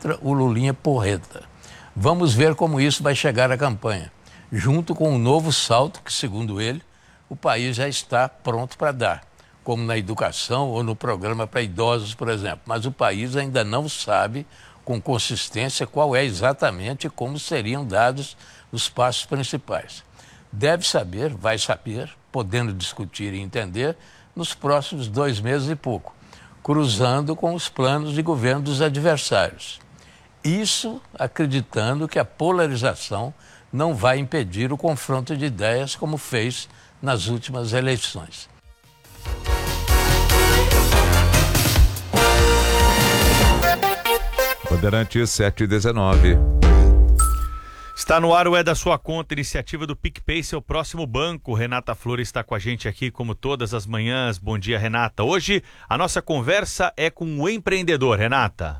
contra o Lulinha porreta. Vamos ver como isso vai chegar à campanha, junto com um novo salto que, segundo ele, o país já está pronto para dar, como na educação ou no programa para idosos, por exemplo. Mas o país ainda não sabe com consistência qual é exatamente como seriam dados os passos principais. Deve saber, vai saber, podendo discutir e entender, nos próximos 2 meses e pouco, cruzando com os planos de governo dos adversários. Isso acreditando que a polarização não vai impedir o confronto de ideias como fez nas últimas eleições. Bandeirantes 719. Está no ar o É da Sua Conta, iniciativa do PicPay, seu próximo banco. Renata Flores está com a gente aqui como todas as manhãs. Bom dia, Renata. Hoje a nossa conversa é com o empreendedor, Renata.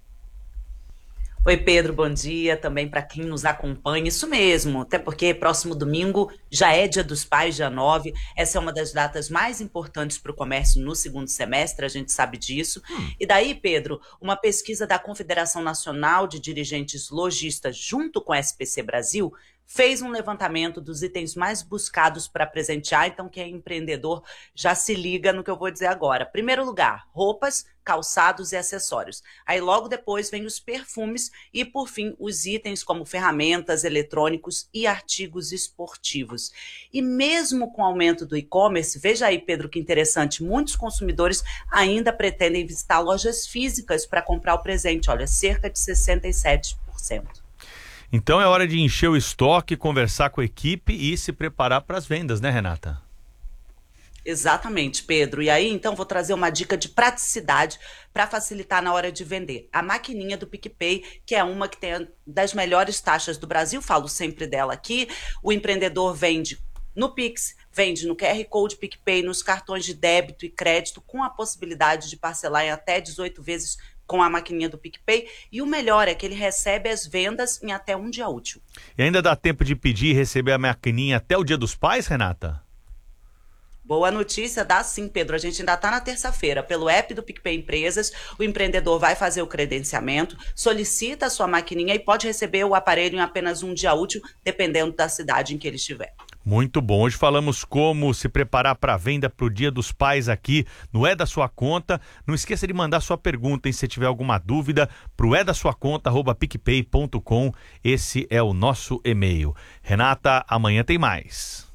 Oi, Pedro, bom dia também para quem nos acompanha. Isso mesmo, até porque próximo domingo já é Dia dos Pais, dia 9. Essa é uma das datas mais importantes para o comércio no segundo semestre, a gente sabe disso. E daí, Pedro, uma pesquisa da Confederação Nacional de Dirigentes Lojistas junto com a SPC Brasil fez um levantamento dos itens mais buscados para presentear, então quem é empreendedor já se liga no que eu vou dizer agora. Primeiro lugar, roupas, calçados e acessórios. Aí logo depois vem os perfumes e, por fim, os itens como ferramentas, eletrônicos e artigos esportivos. E mesmo com o aumento do e-commerce, veja aí, Pedro, que interessante, muitos consumidores ainda pretendem visitar lojas físicas para comprar o presente, olha, cerca de 67%. Então é hora de encher o estoque, conversar com a equipe e se preparar para as vendas, né, Renata? Exatamente, Pedro. E aí, então, vou trazer uma dica de praticidade para facilitar na hora de vender. A maquininha do PicPay, que é uma que tem das melhores taxas do Brasil, falo sempre dela aqui. O empreendedor vende no Pix, vende no QR Code PicPay, nos cartões de débito e crédito, com a possibilidade de parcelar em até 18 vezes com a maquininha do PicPay, e o melhor é que ele recebe as vendas em até um dia útil. E ainda dá tempo de pedir e receber a maquininha até o Dia dos Pais, Renata? Boa notícia, dá sim, Pedro. A gente ainda está na terça-feira. Pelo app do PicPay Empresas, o empreendedor vai fazer o credenciamento, solicita a sua maquininha e pode receber o aparelho em apenas um dia útil, dependendo da cidade em que ele estiver. Muito bom. Hoje falamos como se preparar para a venda para o Dia dos Pais aqui no É da Sua Conta. Não esqueça de mandar sua pergunta, hein, se tiver alguma dúvida, para o edasuaconta@picpay.com. Esse é o nosso e-mail. Renata, amanhã tem mais.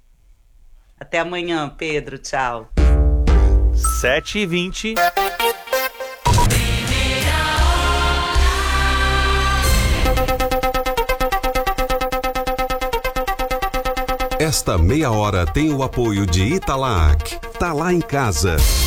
Até amanhã, Pedro. Tchau. 7h20. Esta meia hora tem o apoio de Italac. Tá lá em casa.